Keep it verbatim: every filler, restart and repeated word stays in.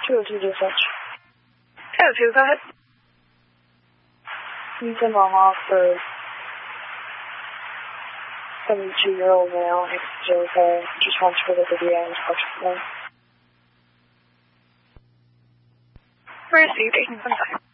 two oh two dispatch. two oh two, go ahead. Need some off for seventy-two-year-old male, Jose, just wants to go to the end, approximately. Received, eighteen seventy-five.